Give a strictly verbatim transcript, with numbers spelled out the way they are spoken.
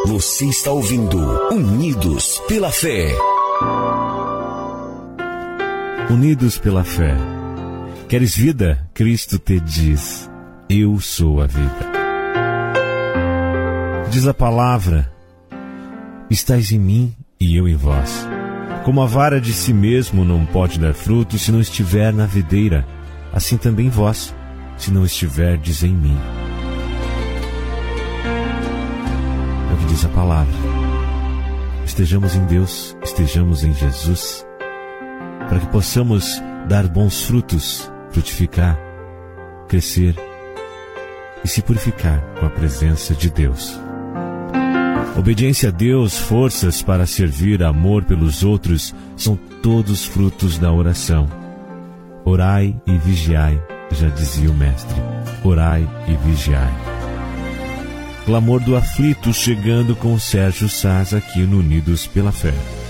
Você está ouvindo Unidos pela Fé. Unidos pela fé. Queres vida? Cristo te diz: eu sou a vida. Diz a palavra: estais em mim e eu em vós. Como a vara de si mesmo não pode dar fruto se não estiver na videira, assim também vós, se não estiverdes em mim. É o que diz a palavra. Estejamos em Deus, estejamos em Jesus, para que possamos dar bons frutos, frutificar, crescer e se purificar com a presença de Deus. Obediência a Deus, forças para servir, amor pelos outros, são todos frutos da oração. Orai e vigiai, já dizia o Mestre. Orai e vigiai. Clamor do aflito chegando com Sérgio Saz aqui no Unidos pela Fé.